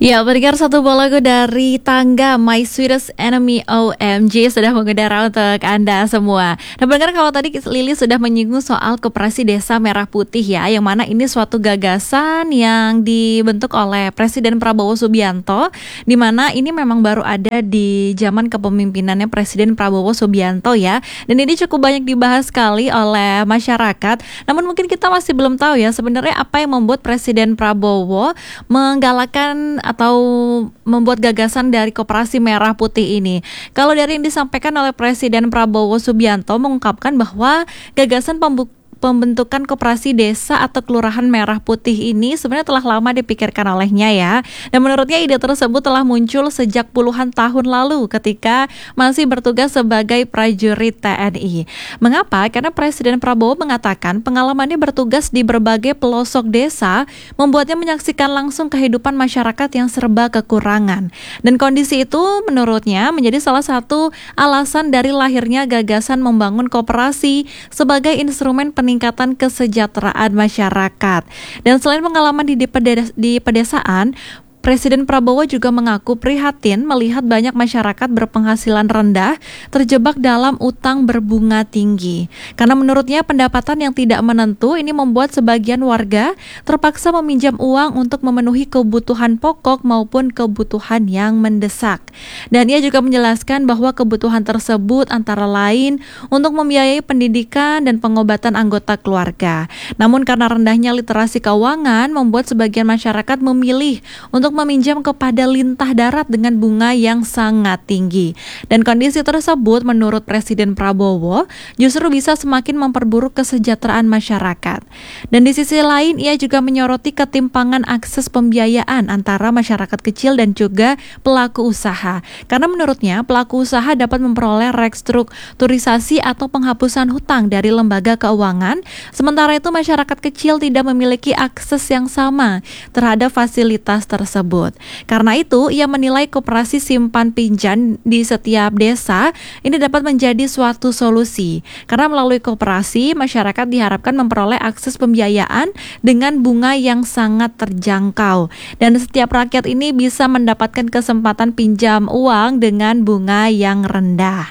Ya, pendengar satu buah lagu dari Tangga My Sweetest Enemy OMG sudah mengudara untuk Anda semua. Nah, pendengar, kalau tadi Lili sudah menyinggung soal Koperasi Desa Merah Putih ya, yang mana ini suatu gagasan yang dibentuk oleh Presiden Prabowo Subianto, di mana ini memang baru ada di zaman kepemimpinannya Presiden Prabowo Subianto ya. Dan ini cukup banyak dibahas sekali oleh masyarakat. Namun mungkin kita masih belum tahu ya sebenarnya apa yang membuat Presiden Prabowo menggalakkan atau membuat gagasan dari Koperasi Merah Putih ini. Kalau dari yang disampaikan oleh Presiden Prabowo Subianto mengungkapkan bahwa gagasan pembentukan koperasi desa atau kelurahan merah putih ini sebenarnya telah lama dipikirkan olehnya ya. Dan menurutnya ide tersebut telah muncul sejak puluhan tahun lalu ketika masih bertugas sebagai prajurit TNI. Mengapa? Karena Presiden Prabowo mengatakan pengalamannya bertugas di berbagai pelosok desa membuatnya menyaksikan langsung kehidupan masyarakat yang serba kekurangan. Dan kondisi itu menurutnya menjadi salah satu alasan dari lahirnya gagasan membangun koperasi sebagai instrumen peningkatan kesejahteraan masyarakat. Dan selain pengalaman di pedesaan, Presiden Prabowo juga mengaku prihatin melihat banyak masyarakat berpenghasilan rendah terjebak dalam utang berbunga tinggi. Karena menurutnya pendapatan yang tidak menentu ini membuat sebagian warga terpaksa meminjam uang untuk memenuhi kebutuhan pokok maupun kebutuhan yang mendesak. Dan ia juga menjelaskan bahwa kebutuhan tersebut antara lain untuk membiayai pendidikan dan pengobatan anggota keluarga. Namun karena rendahnya literasi keuangan membuat sebagian masyarakat memilih untuk meminjam kepada lintah darat dengan bunga yang sangat tinggi. Dan kondisi tersebut menurut Presiden Prabowo justru bisa semakin memperburuk kesejahteraan masyarakat. Dan di sisi lain ia juga menyoroti ketimpangan akses pembiayaan antara masyarakat kecil dan juga pelaku usaha. Karena menurutnya pelaku usaha dapat memperoleh restrukturisasi atau penghapusan hutang dari lembaga keuangan, sementara itu masyarakat kecil tidak memiliki akses yang sama terhadap fasilitas tersebut. Karena itu, ia menilai koperasi simpan pinjam di setiap desa ini dapat menjadi suatu solusi. Karena melalui koperasi, masyarakat diharapkan memperoleh akses pembiayaan dengan bunga yang sangat terjangkau. Dan setiap rakyat ini bisa mendapatkan kesempatan pinjam uang dengan bunga yang rendah.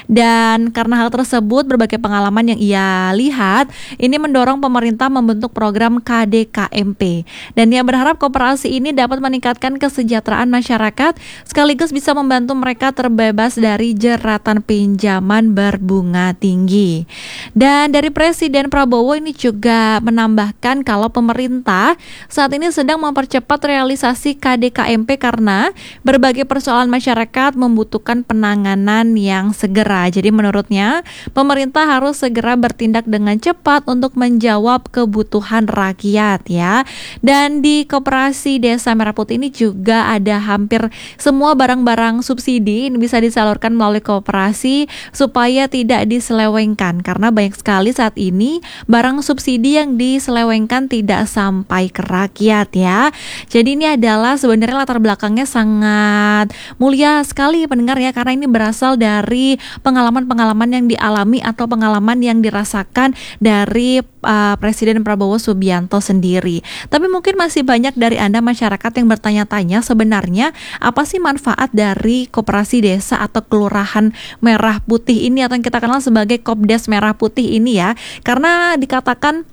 Dan karena hal tersebut, berbagai pengalaman yang ia lihat, ini mendorong pemerintah membentuk program KDKMP. Dan ia berharap koperasi ini dapat meningkatkan kesejahteraan masyarakat sekaligus bisa membantu mereka terbebas dari jeratan pinjaman berbunga tinggi. Dan dari Presiden Prabowo ini juga menambahkan kalau pemerintah saat ini sedang mempercepat realisasi KDKMP karena berbagai persoalan masyarakat membutuhkan penanganan yang segera. Jadi menurutnya pemerintah harus segera bertindak dengan cepat untuk menjawab kebutuhan rakyat ya. Dan di Koperasi Desa Merah Putih ini juga ada hampir semua barang-barang subsidi ini bisa disalurkan melalui koperasi supaya tidak diselewengkan karena banyak sekali saat ini barang subsidi yang diselewengkan tidak sampai ke rakyat ya. Jadi ini adalah sebenarnya latar belakangnya sangat mulia sekali pendengar ya, karena ini berasal dari pengalaman-pengalaman yang dialami atau pengalaman yang dirasakan dari Presiden Prabowo Subianto sendiri. Tapi mungkin masih banyak dari Anda masyarakat yang bertanya-tanya sebenarnya apa sih manfaat dari koperasi desa atau kelurahan merah putih ini atau yang kita kenal sebagai Kopdes Merah Putih ini ya. Karena dikatakan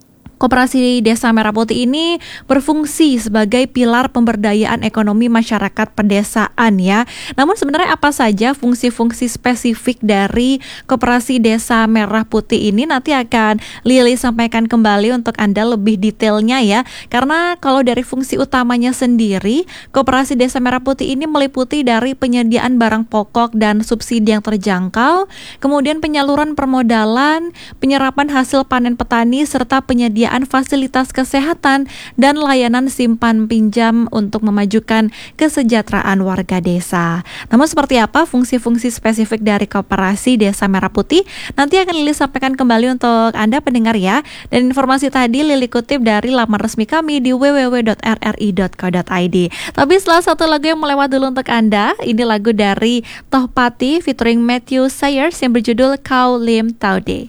Koperasi Desa Merah Putih ini berfungsi sebagai pilar pemberdayaan ekonomi masyarakat pedesaan ya. Namun sebenarnya apa saja fungsi-fungsi spesifik dari Koperasi Desa Merah Putih ini nanti akan Lili sampaikan kembali untuk Anda lebih detailnya ya. Karena kalau dari fungsi utamanya sendiri, Koperasi Desa Merah Putih ini meliputi dari penyediaan barang pokok dan subsidi yang terjangkau, kemudian penyaluran permodalan, penyerapan hasil panen petani serta penyediaan fasilitas kesehatan dan layanan simpan pinjam untuk memajukan kesejahteraan warga desa. Namun seperti apa fungsi-fungsi spesifik dari Koperasi Desa Merah Putih? Nanti akan Lili sampaikan kembali untuk Anda pendengar ya. Dan informasi tadi Lili kutip dari laman resmi kami di www.rri.co.id. Tapi setelah satu lagu yang melewat dulu untuk Anda, ini lagu dari Tohpati featuring Matthew Sayers yang berjudul Kau Lim Taude.